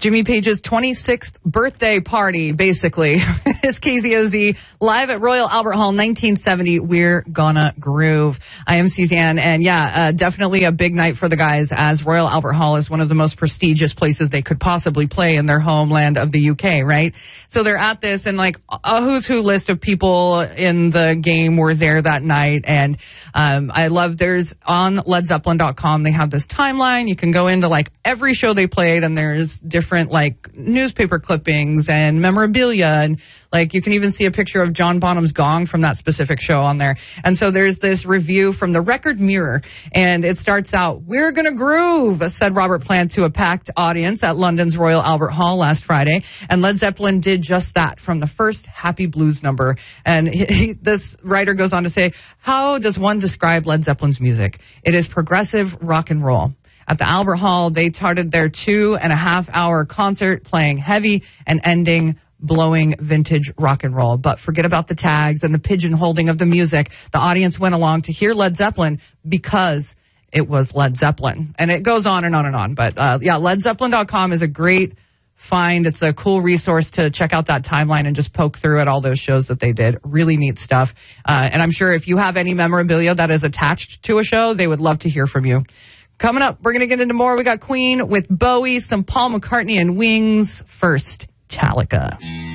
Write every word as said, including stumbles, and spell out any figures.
Jimmy Page's twenty-sixth birthday party, basically. It's K Z O Z live at Royal Albert Hall, nineteen seventy. We're gonna groove. I am Suzanne, and yeah, uh, definitely a big night for the guys, as Royal Albert Hall is one of the most prestigious places they could possibly play in their homeland of the U K, right? So they're at this, and like a who's who list of people in the game were there that night. And um, I love, there's on Led Zeppelin dot com, they have this timeline. You can go into like every show they played, and there's different like newspaper clippings and memorabilia, and like you can even see a picture of John Bonham's gong from that specific show on there. And so there's this review from the Record Mirror, and it starts out, "We're gonna groove," said Robert Plant to a packed audience at London's Royal Albert Hall last Friday. And Led Zeppelin did just that from the first Happy Blues number. And he, he, this writer goes on to say, "How does one describe Led Zeppelin's music? It is progressive rock and roll." At the Albert Hall, they started their two and a half hour concert playing heavy and ending blowing vintage rock and roll. But forget about the tags and the pigeonholing of the music. The audience went along to hear Led Zeppelin because it was Led Zeppelin. And it goes on and on and on. But uh, yeah, Led Zeppelin dot com is a great find. It's a cool resource to check out that timeline and just poke through at all those shows that they did. Really neat stuff. Uh, and I'm sure if you have any memorabilia that is attached to a show, they would love to hear from you. Coming up, we're going to get into more. We got Queen with Bowie, some Paul McCartney and Wings. First, Metallica.